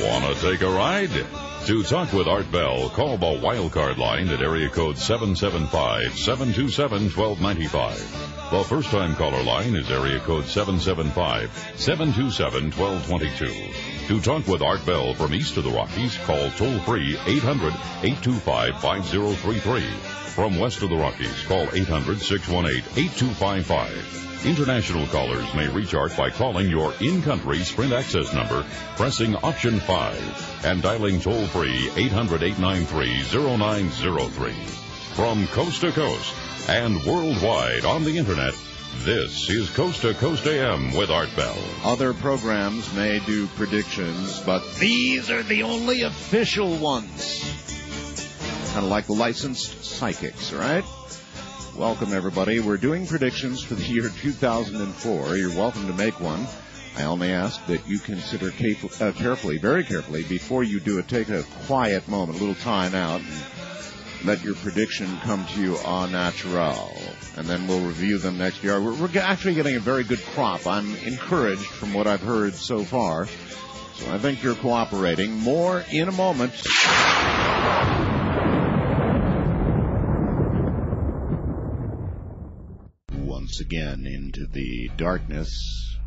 Wanna take a ride? To talk with Art Bell, call the wildcard line at area code 775-727-1295. The first-time caller line is area code 775-727-1222. To talk with Art Bell from east of the Rockies, call toll-free 800-825-5033. From west of the Rockies, call 800-618-8255. International callers may reach Art by calling your in-country Sprint access number, pressing option 5, and dialing toll-free 800-893-0903. From coast to coast and worldwide on the Internet, this is Coast to Coast AM with Art Bell. Other programs may do predictions, but these are the only official ones. Kind of like the licensed psychics, right? Welcome, everybody. We're doing predictions for the year 2004. You're welcome to make one. I only ask that you consider carefully, very carefully, before you do it. Take a quiet moment, a little time out, and let your prediction come to you au naturel. And then we'll review them next year. We're actually getting a very good crop. I'm encouraged from what I've heard so far. So I think you're cooperating. More in a moment. Once again into the darkness.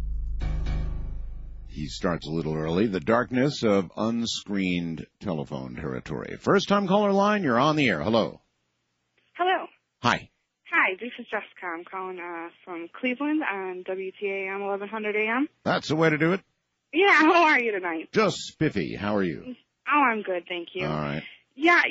He starts a little early. The darkness of unscreened telephone territory. First-time caller line, you're on the air. Hello. Hello. Hi. Hi, this is Jessica. I'm calling from Cleveland on WTAM 1100 AM. That's the way to do it. Yeah, how are you tonight? Just spiffy. How are you? Oh, I'm good, thank you. All right. Yeah,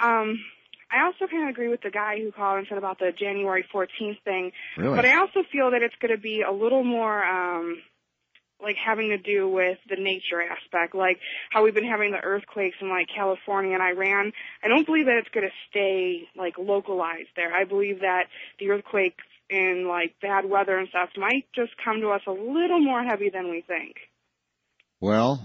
I also kind of agree with the guy who called and said about the January 14th thing. Really? But I also feel that it's going to be a little more, like, having to do with the nature aspect, like how we've been having the earthquakes in, like, California and Iran. I don't believe that it's going to stay, like, localized there. I believe that the earthquake and, like, bad weather and stuff might just come to us a little more heavy than we think. Well,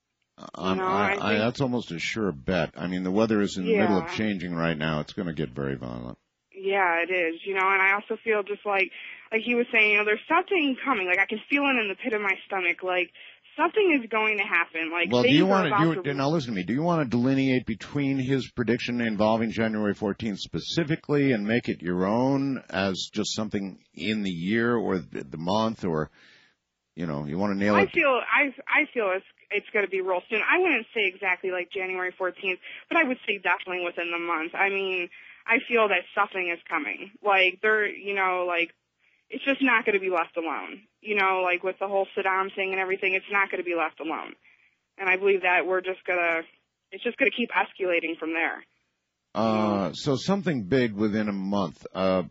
I think that's almost a sure bet. I mean, the weather is in the middle of changing right now. It's going to get very violent. Yeah, it is, and I also feel just like he was saying, there's something coming. Like, I can feel it in the pit of my stomach. Like, something is going to happen. Like, well, do you want to now listen to me? Do you want to delineate between his prediction involving January 14th specifically and make it your own as just something in the year or the month, or you want to nail it? I feel it's going to be real soon. I wouldn't say exactly like January 14th, but I would say definitely within the month. I mean, I feel that something is coming. Like, it's just not going to be left alone. Like with the whole Saddam thing and everything, it's not going to be left alone. And I believe that it's just going to keep escalating from there. So something big within a month. Do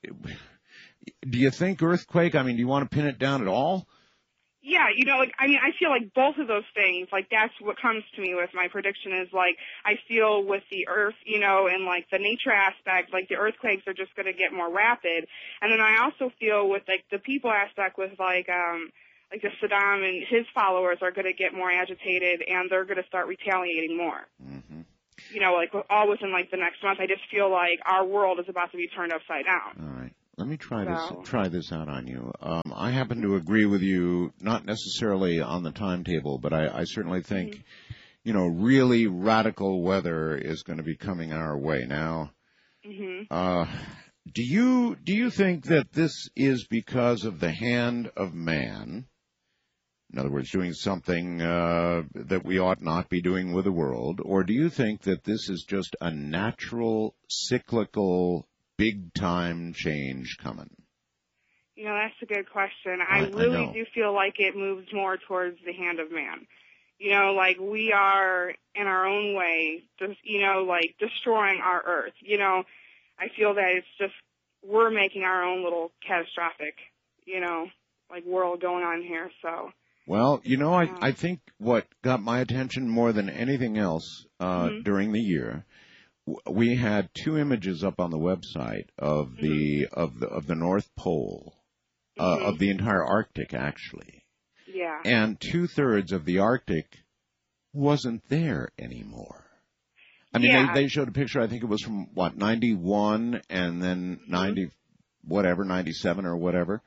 you think earthquake? I mean, do you want to pin it down at all? Yeah, I feel like both of those things, like, that's what comes to me with my prediction is, like, I feel with the earth, and, like, the nature aspect, like, the earthquakes are just going to get more rapid. And then I also feel with, like, the people aspect with, like the Saddam and his followers are going to get more agitated, and they're going to start retaliating more. Mm-hmm. Like, all within, like, the next month. I just feel like our world is about to be turned upside down. All right. Let me try this out on you. I happen to agree with you, not necessarily on the timetable, but I certainly think, really radical weather is going to be coming our way now. Mm-hmm. Do you think that this is because of the hand of man? In other words, doing something that we ought not be doing with the world, or do you think that this is just a natural, cyclical, big-time change coming? That's a good question. I really do feel like it moves more towards the hand of man. Like, we are, in our own way, just, like, destroying our earth. I feel that it's just, we're making our own little catastrophic, like, world going on here, so. Well, I think what got my attention more than anything else during the year, we had two images up on the website of the North Pole, of the entire Arctic, actually. Yeah. And 2/3 of the Arctic wasn't there anymore. I mean, they showed a picture. I think it was from 91, and then 97 or whatever.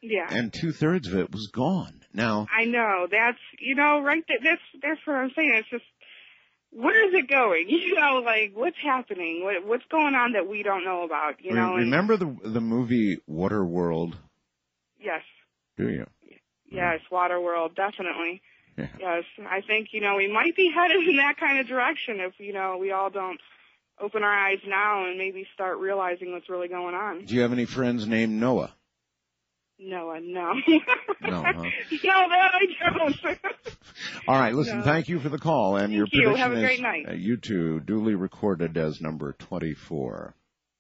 Yeah. And 2/3 of it was gone. Now, I know. That's, right there. That's what I'm saying. It's just, where is it going? Like, what's happening? What's going on that we don't know about, remember the movie Waterworld? Yes. Do you? Yes, Waterworld, definitely. Yeah. Yes, I think, we might be headed in that kind of direction if, we all don't open our eyes now and maybe start realizing what's really going on. Do you have any friends named Noah? No. No, huh? No, that I don't. All right, listen, thank you for the call. And your prediction Have a great night. You too, duly recorded as number 24.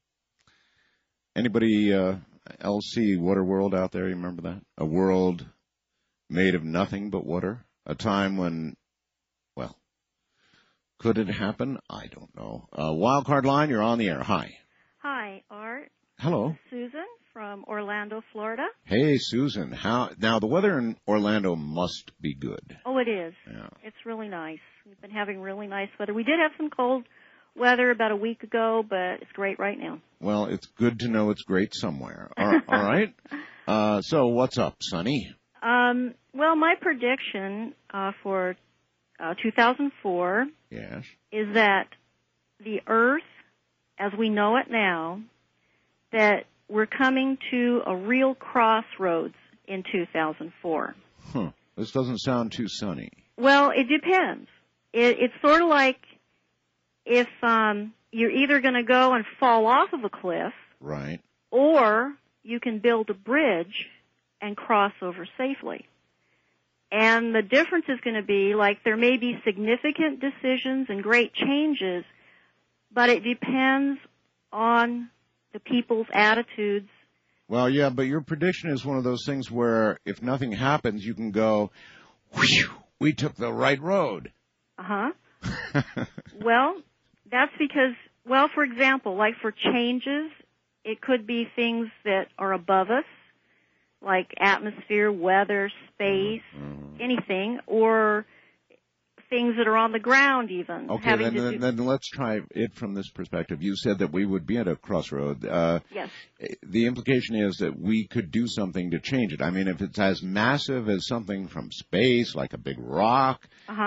Anybody LC Waterworld out there, you remember that? A world made of nothing but water? A time when, well, could it happen? I don't know. Wildcard line, you're on the air. Hi. Hi, Art. Hello. Susan from Orlando, Florida. Hey, Susan. Now, the weather in Orlando must be good. Oh, it is. Yeah. It's really nice. We've been having really nice weather. We did have some cold weather about a week ago, but it's great right now. Well, it's good to know it's great somewhere. All right. So what's up, Sonny? Well, my prediction for 2004 Yes. is that the Earth, as we know it now, that we're coming to a real crossroads in 2004. This doesn't sound too sunny. Well, it depends. It's sort of like if you're either going to go and fall off of a cliff, Right. or you can build a bridge and cross over safely. And the difference is going to be, like, there may be significant decisions and great changes, but it depends on the people's attitudes. Well, yeah, but your prediction is one of those things where if nothing happens, you can go, whew, we took the right road. Uh-huh. Well, that's because, well, for example, like for changes, it could be things that are above us, like atmosphere, weather, space, anything, or things that are on the ground even. Okay, then let's try it from this perspective. You said that we would be at a crossroad. Yes. The implication is that we could do something to change it. I mean, if it's as massive as something from space, like a big rock,